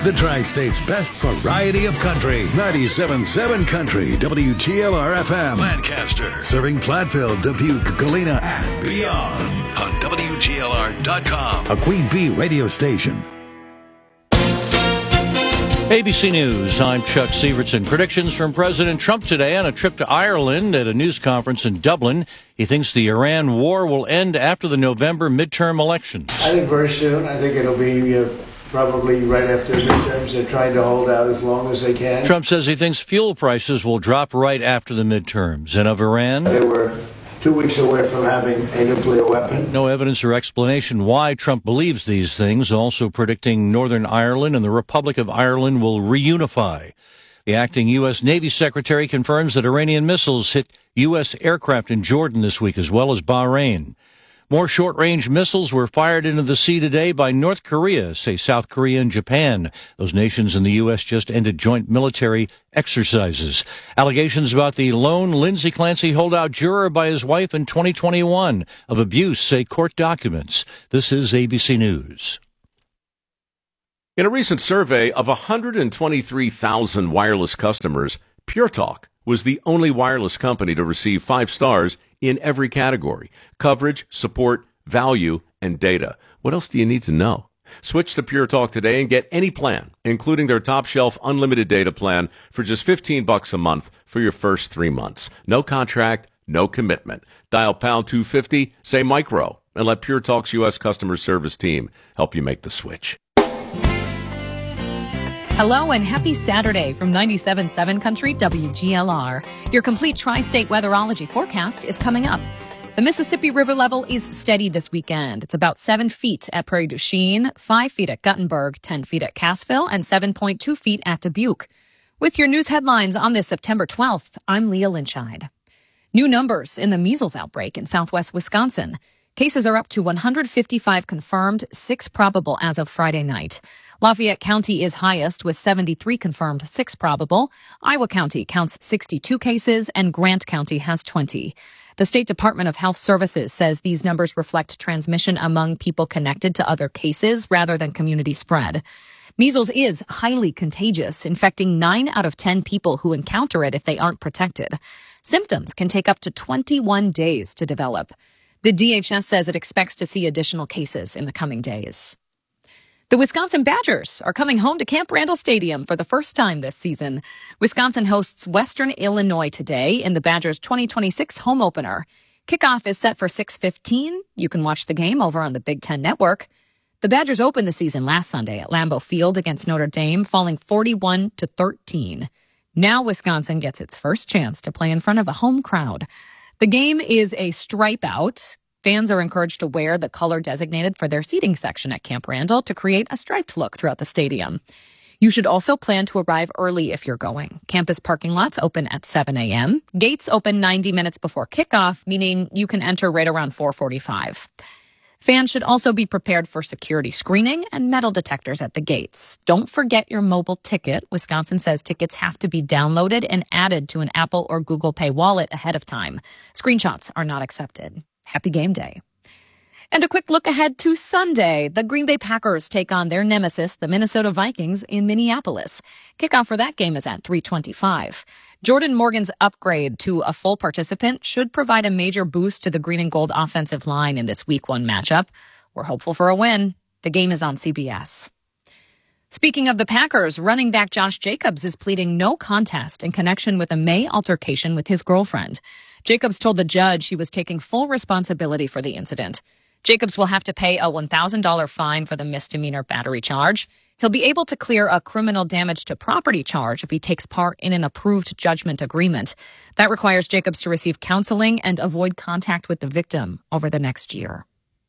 The Tri-State's best variety of country. 97.7 Country, WGLR-FM, Lancaster. Serving Platteville, Dubuque, Galena, and beyond. On WGLR.com, a Queen Bee radio station. ABC News, I'm Chuck Sievertson. Predictions from President Trump today on a trip to Ireland at a news conference in Dublin. He thinks the Iran war will end after the November midterm elections. I think very soon. I think it'll be probably right after the midterms. They're trying to hold out as long as they can. Trump says he thinks fuel prices will drop right after the midterms. And of Iran, they were 2 weeks away from having a nuclear weapon. No evidence or explanation why Trump believes these things, also predicting Northern Ireland and the Republic of Ireland will reunify. The acting U.S. Navy Secretary confirms that Iranian missiles hit U.S. aircraft in Jordan this week, as well as Bahrain. More short-range missiles were fired into the sea today by North Korea, say South Korea and Japan. Those nations and the U.S. just ended joint military exercises. Allegations about the lone Lindsay Clancy holdout juror by his wife in 2021 of abuse, say court documents. This is ABC News. In a recent survey of 123,000 wireless customers, Pure Talk was the only wireless company to receive 5 stars in every category: coverage, support, value, and data. What else do you need to know? Switch to Pure Talk today and get any plan, including their top shelf unlimited data plan, for just $15 a month for your first 3 months. No contract, no commitment. Dial pound 250, say micro, and let Pure Talk's U.S. customer service team help you make the switch. Hello and happy Saturday from 97.7 Country WGLR. Your complete tri-state weatherology forecast is coming up. The Mississippi River level is steady this weekend. It's about 7 feet at Prairie du Chien, 5 feet at Guttenberg, 10 feet at Cassville, and 7.2 feet at Dubuque. With your news headlines on this September 12th, I'm Leah Lynchide. New numbers in the measles outbreak in southwest Wisconsin. Cases are up to 155 confirmed, 6 probable as of Friday night. Lafayette County is highest with 73 confirmed, 6 probable. Iowa County counts 62 cases and Grant County has 20. The State Department of Health Services says these numbers reflect transmission among people connected to other cases rather than community spread. Measles is highly contagious, infecting 9 out of 10 people who encounter it if they aren't protected. Symptoms can take up to 21 days to develop. The DHS says it expects to see additional cases in the coming days. The Wisconsin Badgers are coming home to Camp Randall Stadium for the first time this season. Wisconsin hosts Western Illinois today in the Badgers' 2026 home opener. Kickoff is set for 6:15. You can watch the game over on the Big Ten Network. The Badgers opened the season last Sunday at Lambeau Field against Notre Dame, falling 41-13. Now Wisconsin gets its first chance to play in front of a home crowd. The game is a stripe out. Fans are encouraged to wear the color designated for their seating section at Camp Randall to create a striped look throughout the stadium. You should also plan to arrive early if you're going. Campus parking lots open at 7 a.m. Gates open 90 minutes before kickoff, meaning you can enter right around 4:45. Fans should also be prepared for security screening and metal detectors at the gates. Don't forget your mobile ticket. Wisconsin says tickets have to be downloaded and added to an Apple or Google Pay wallet ahead of time. Screenshots are not accepted. Happy game day. And a quick look ahead to Sunday. The Green Bay Packers take on their nemesis, the Minnesota Vikings, in Minneapolis. Kickoff for that game is at 3:25. Jordan Morgan's upgrade to a full participant should provide a major boost to the green and gold offensive line in this Week 1 matchup. We're hopeful for a win. The game is on CBS. Speaking of the Packers, running back Josh Jacobs is pleading no contest in connection with a May altercation with his girlfriend. Jacobs told the judge he was taking full responsibility for the incident. Jacobs will have to pay a $1,000 fine for the misdemeanor battery charge. He'll be able to clear a criminal damage to property charge if he takes part in an approved judgment agreement. That requires Jacobs to receive counseling and avoid contact with the victim over the next year.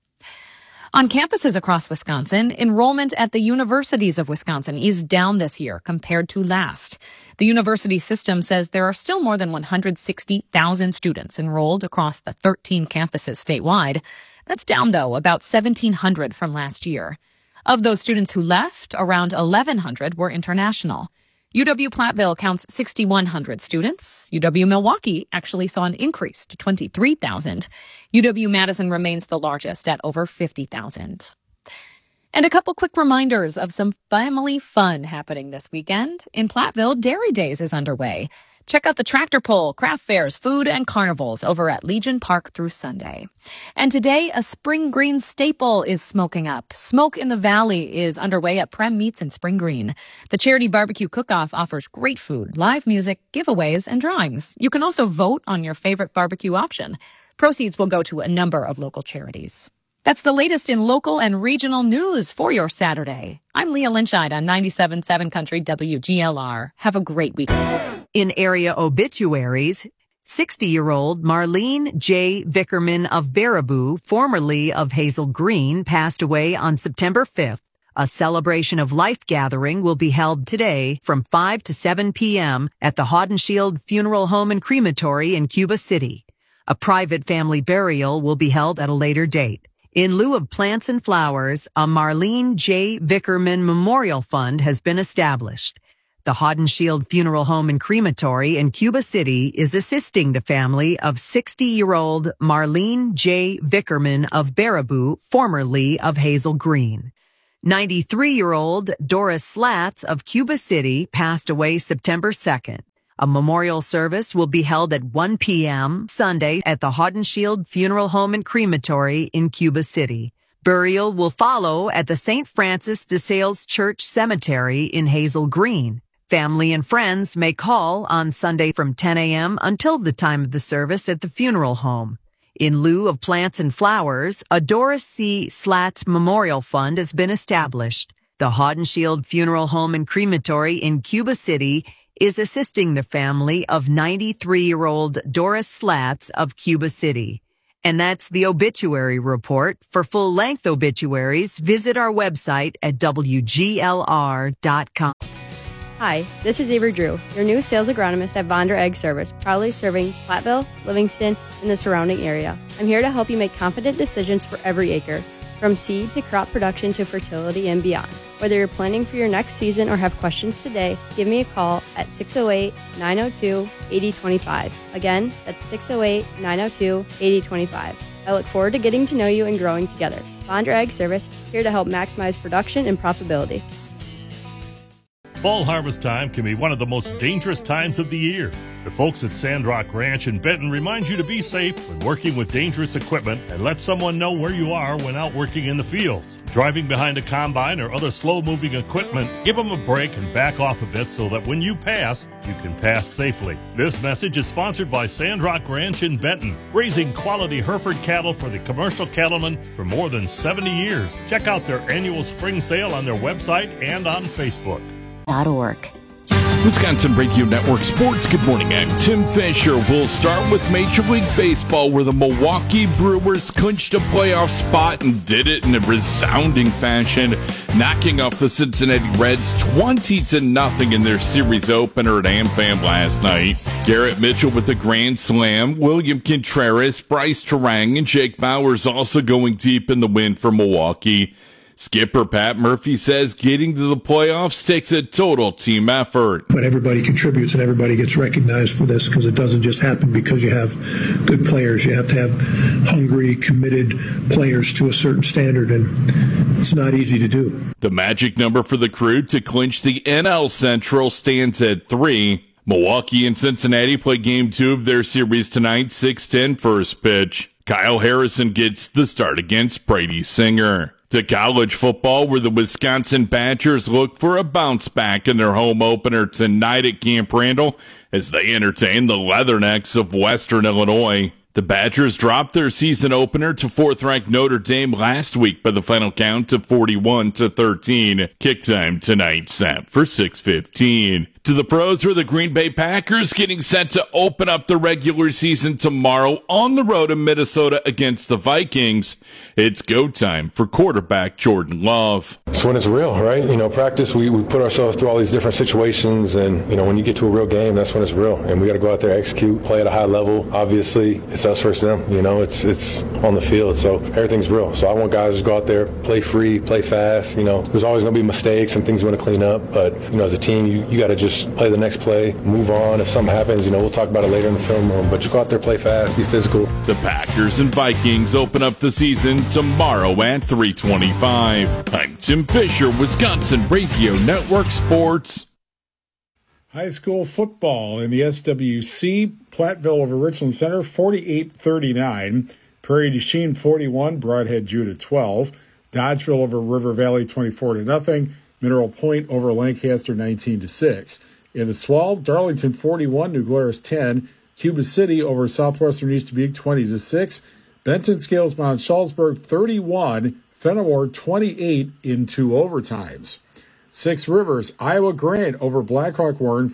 On campuses across Wisconsin, enrollment at the universities of Wisconsin is down this year compared to last. The university system says there are still more than 160,000 students enrolled across the 13 campuses statewide. That's down, though, about 1,700 from last year. Of those students who left, around 1,100 were international. UW-Platteville counts 6,100 students. UW-Milwaukee actually saw an increase to 23,000. UW-Madison remains the largest at over 50,000. And a couple quick reminders of some family fun happening this weekend. In Platteville, Dairy Days is underway. Check out the tractor pull, craft fairs, food, and carnivals over at Legion Park through Sunday. And today, a Spring Green staple is smoking up. Smoke in the Valley is underway at Prem Meats in Spring Green. The charity barbecue cook-off offers great food, live music, giveaways, and drawings. You can also vote on your favorite barbecue option. Proceeds will go to a number of local charities. That's the latest in local and regional news for your Saturday. I'm Leah Lynchide on 97.7 Country WGLR. Have a great weekend. In area obituaries, 60-year-old Marlene J. Vickerman of Baraboo, formerly of Hazel Green, passed away on September 5th. A celebration of life gathering will be held today from 5 to 7 p.m. at the Haudenschild Funeral Home and Crematory in Cuba City. A private family burial will be held at a later date. In lieu of plants and flowers, a Marlene J. Vickerman Memorial Fund has been established. The Haudenschild Funeral Home and Crematory in Cuba City is assisting the family of 60-year-old Marlene J. Vickerman of Baraboo, formerly of Hazel Green. 93-year-old Doris Slats of Cuba City passed away September 2nd. A memorial service will be held at 1 p.m. Sunday at the Haudenschild Funeral Home and Crematory in Cuba City. Burial will follow at the St. Francis de Sales Church Cemetery in Hazel Green. Family and friends may call on Sunday from 10 a.m. until the time of the service at the funeral home. In lieu of plants and flowers, a Doris C. Slats Memorial Fund has been established. The Haudenschild Funeral Home and Crematory in Cuba City is assisting the family of 93-year-old Doris Slats of Cuba City. And that's the obituary report. For full-length obituaries, visit our website at WGLR.com. Hi, this is Avery Drew, your new sales agronomist at Vondra Ag Service, proudly serving Platteville, Livingston, and the surrounding area. I'm here to help you make confident decisions for every acre, from seed to crop production to fertility and beyond. Whether you're planning for your next season or have questions today, give me a call at 608-902-8025. Again, that's 608-902-8025. I look forward to getting to know you and growing together. Vondra Ag Service, here to help maximize production and profitability. Fall harvest time can be one of the most dangerous times of the year. The folks at Sandrock Ranch in Benton remind you to be safe when working with dangerous equipment and let someone know where you are when out working in the fields. Driving behind a combine or other slow-moving equipment, give them a break and back off a bit so that when you pass, you can pass safely. This message is sponsored by Sandrock Ranch in Benton, raising quality Hereford cattle for the commercial cattlemen for more than 70 years. Check out their annual spring sale on their website and on Facebook. .org. Wisconsin Radio Network Sports. Good morning. I'm Tim Fisher. We'll start with Major League Baseball, where the Milwaukee Brewers clinched a playoff spot and did it in a resounding fashion, knocking off the Cincinnati Reds 20-0 in their series opener at AmFam last night. Garrett Mitchell with a grand slam, William Contreras, Bryce Terang, and Jake Bauers also going deep in the win for Milwaukee. Skipper Pat Murphy says getting to the playoffs takes a total team effort. But everybody contributes and everybody gets recognized for this, because it doesn't just happen because you have good players. You have to have hungry, committed players to a certain standard, and it's not easy to do. The magic number for the Crew to clinch the NL Central stands at 3. Milwaukee and Cincinnati play Game 2 of their series tonight, 6:10 first pitch. Kyle Harrison gets the start against Brady Singer. To college football, where the Wisconsin Badgers look for a bounce back in their home opener tonight at Camp Randall as they entertain the Leathernecks of Western Illinois. The Badgers dropped their season opener to 4th-ranked Notre Dame last week by the final count of 41-13. Kick time tonight set for 6:15. To the pros, where the Green Bay Packers getting set to open up the regular season tomorrow on the road in Minnesota against the Vikings. It's go time for quarterback Jordan Love. It's when it's real, right? Practice, we put ourselves through all these different situations, and, when you get to a real game, that's when it's real. And we got to go out there, execute, play at a high level. Obviously, it's us versus them. It's on the field, so everything's real. So I want guys to go out there, play free, play fast. There's always going to be mistakes and things you want to clean up, but, as a team, you got to just just play the next play, move on. If something happens, we'll talk about it later in the film room. But you go out there, play fast, be physical. The Packers and Vikings open up the season tomorrow at 3:25. I'm Tim Fisher, Wisconsin Radio Network Sports. High school football in the SWC, Platteville over Richland Center, 48-39. Prairie du Chien 41, Broadhead Judah 12. Dodgeville over River Valley 24-0. Mineral Point over Lancaster 19-6. In the SWAL, Darlington 41, New Glarus 10. Cuba City over Southwestern East Dubuque 20-6. Benton Scales Mount Shalsburg 31, Fenimore 28 in 2 overtimes. Six Rivers, Iowa Grant over Blackhawk Warren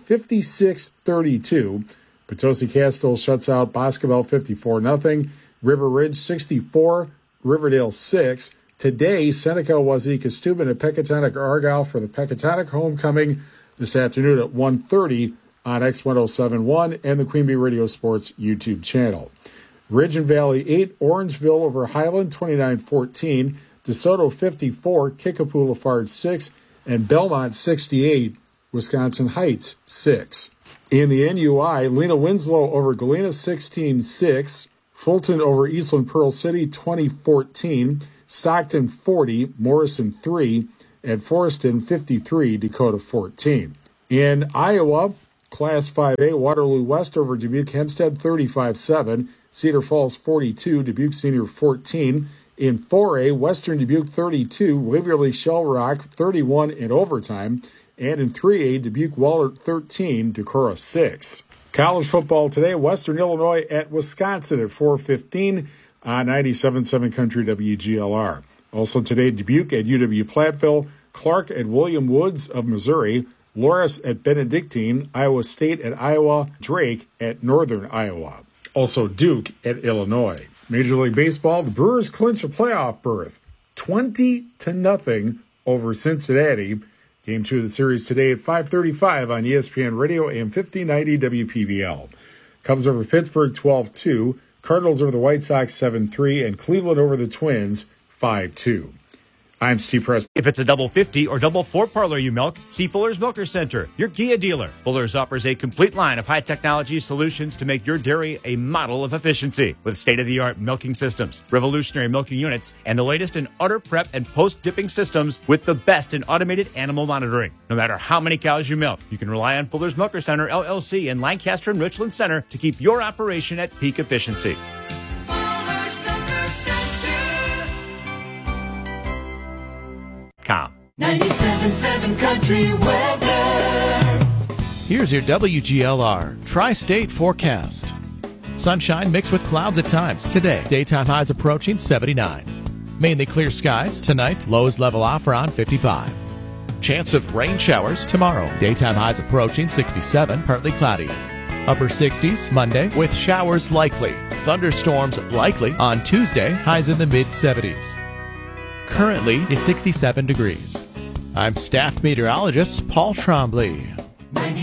56-32. Potosi Cassville shuts out Boscoville 54-0. River Ridge 64, Riverdale 6. Today, Seneca Wazeeka Steuben at Pecatonic Argyle for the Pecatonic homecoming this afternoon at 1:30 on X1071 and the Queen Bee Radio Sports YouTube channel. Ridge and Valley 8, Orangeville over Highland 29-14. DeSoto 54, Kickapoo Lafarge 6. And Belmont 68, Wisconsin Heights 6. In the NUI, Lena Winslow over Galena 16-6, Fulton over Eastland Pearl City 20-14, Stockton 40, Morrison 3, and Foreston 53, Dakota 14. In Iowa, Class 5A, Waterloo West over Dubuque Hempstead 35-7, Cedar Falls 42, Dubuque Senior 14. In 4A, Western Dubuque 32, Waverly Shell Rock 31 in overtime. And in 3A, Dubuque Wahlert 13, Decorah 6. College football today, Western Illinois at Wisconsin at 4:15 on 97.7 Country WGLR. Also today, Dubuque at UW-Platteville, Clark at William Woods of Missouri, Loras at Benedictine, Iowa State at Iowa, Drake at Northern Iowa. Also Duke at Illinois. Major League Baseball, the Brewers clinch a playoff berth, 20-0 over Cincinnati. Game 2 of the series today at 5:35 on ESPN Radio AM 1590 WPVL. Cubs over Pittsburgh 12-2, Cardinals over the White Sox 7-3, and Cleveland over the Twins 5-2. I'm Steve Press. If it's a double 50 or double 4 parlor you milk, see Fuller's Milker Center, your Kia dealer. Fuller's offers a complete line of high technology solutions to make your dairy a model of efficiency with state-of-the-art milking systems, revolutionary milking units, and the latest in udder prep and post-dipping systems with the best in automated animal monitoring. No matter how many cows you milk, you can rely on Fuller's Milker Center, LLC in Lancaster and Richland Center to keep your operation at peak efficiency. Fuller's Milker Center. 97.7 Country Weather. Here's your WGLR Tri-State forecast. Sunshine mixed with clouds at times. Today, daytime highs approaching 79. Mainly clear skies. Tonight, lows level off around 55. Chance of rain showers tomorrow. Daytime highs approaching 67, partly cloudy. Upper 60s Monday with showers likely. Thunderstorms likely on Tuesday. Highs in the mid-70s. Currently, it's 67 degrees. I'm staff meteorologist Paul Trombley.